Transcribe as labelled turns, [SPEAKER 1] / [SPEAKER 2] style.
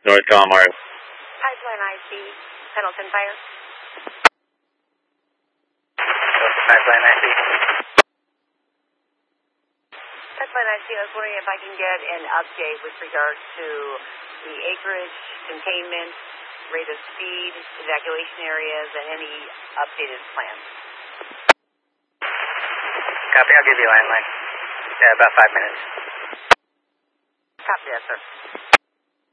[SPEAKER 1] North Calamari.
[SPEAKER 2] Pipeline IC, Pendleton Fire.
[SPEAKER 3] Pipeline IC.
[SPEAKER 2] Pipeline IC, I was wondering if I can get an update with regards to the acreage, containment, rate of speed, evacuation areas, and any updated plans.
[SPEAKER 3] Copy, I'll give you a landline. Yeah, about 5 minutes.
[SPEAKER 2] Copy that, sir.